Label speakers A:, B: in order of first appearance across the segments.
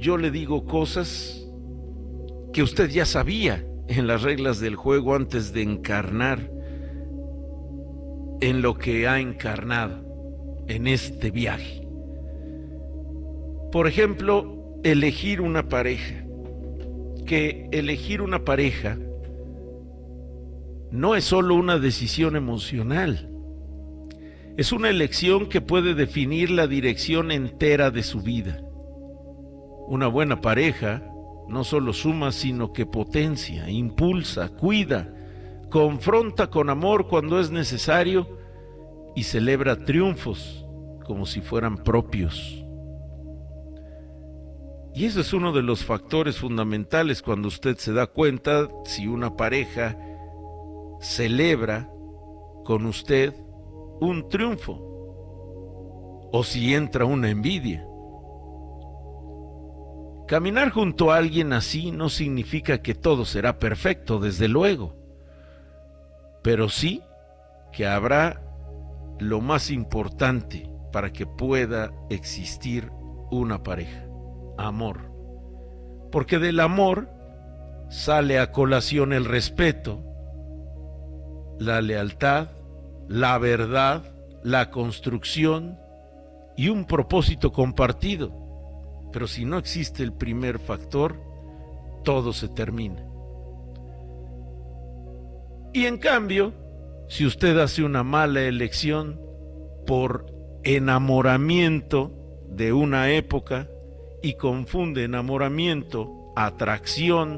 A: yo le digo cosas que usted ya sabía en las reglas del juego antes de encarnar en lo que ha encarnado en este viaje. Por ejemplo, elegir una pareja. Que elegir una pareja no es solo una decisión emocional, es una elección que puede definir la dirección entera de su vida. Una buena pareja no solo suma, sino que potencia, impulsa, cuida, confronta con amor cuando es necesario y celebra triunfos como si fueran propios. Y eso es uno de los factores fundamentales cuando usted se da cuenta si una pareja celebra con usted un triunfo o si entra una envidia. Caminar junto a alguien así no significa que todo será perfecto, desde luego, pero sí que habrá lo más importante para que pueda existir una pareja: amor. Porque del amor sale a colación el respeto, la lealtad, la verdad, la construcción y un propósito compartido. Pero si no existe el primer factor, todo se termina. Y en cambio, si usted hace una mala elección por enamoramiento de una época y confunde enamoramiento, atracción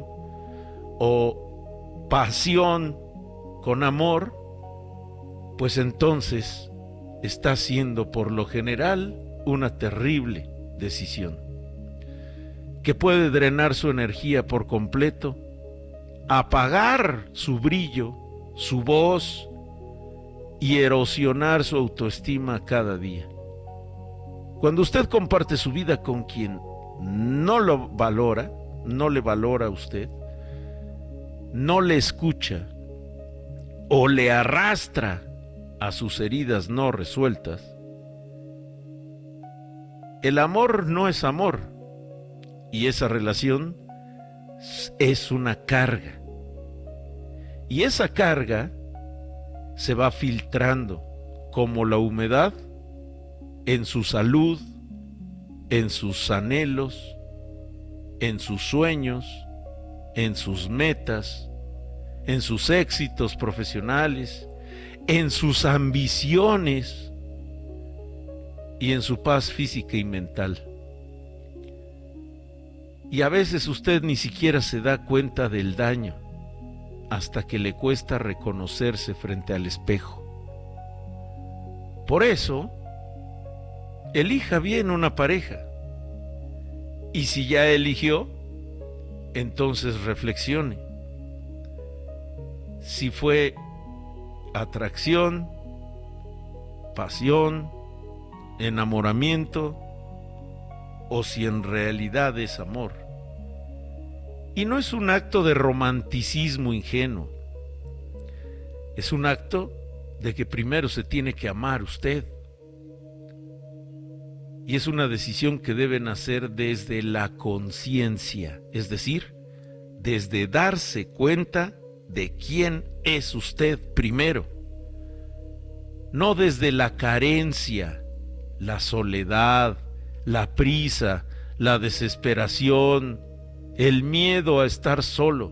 A: o pasión con amor, pues entonces está haciendo por lo general una terrible decisión que puede drenar su energía por completo, apagar su brillo, su voz y erosionar su autoestima cada día. Cuando usted comparte su vida con quien no lo valora, no le valora a usted, no le escucha o le arrastra a sus heridas no resueltas, el amor no es amor y esa relación es una carga. Y esa carga se va filtrando como la humedad en su salud, en sus anhelos, en sus sueños, en sus metas, en sus éxitos profesionales, en sus ambiciones y en su paz física y mental. Y a veces usted ni siquiera se da cuenta del daño hasta que le cuesta reconocerse frente al espejo. Por eso, elija bien una pareja. Y si ya eligió, entonces reflexione. Si fue atracción, pasión, enamoramiento, o si en realidad es amor. Y no es un acto de romanticismo ingenuo, es un acto de que primero se tiene que amar usted. Y es una decisión que debe nacer desde la conciencia, es decir, desde darse cuenta de quién es usted primero, no desde la carencia, la soledad, la prisa, la desesperación, el miedo a estar solo.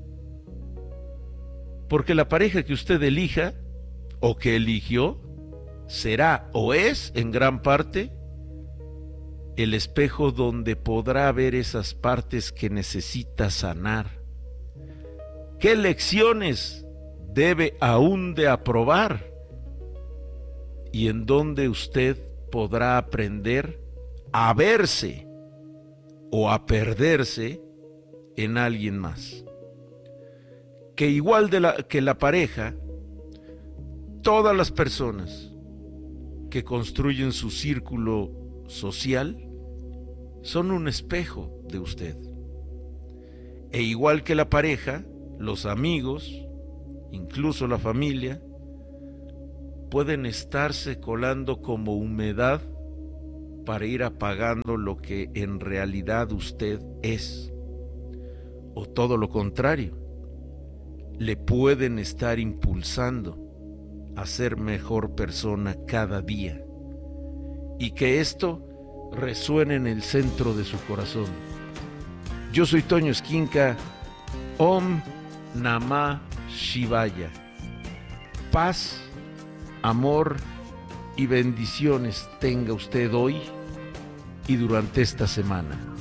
A: Porque la pareja que usted elija o que eligió será o es en gran parte el espejo donde podrá ver esas partes que necesita sanar. ¿Qué lecciones debe aún de aprobar? Y en donde usted podrá aprender a verse o a perderse en alguien más. Que igual que la pareja, todas las personas que construyen su círculo social son un espejo de usted. E igual que la pareja, los amigos, incluso la familia, pueden estarse colando como humedad para ir apagando lo que en realidad usted es. O todo lo contrario, le pueden estar impulsando a ser mejor persona cada día. Y que esto resuene en el centro de su corazón. Yo soy Toño Esquinca. Om Namah Shivaya. Paz, amor y bendiciones tenga usted hoy y durante esta semana.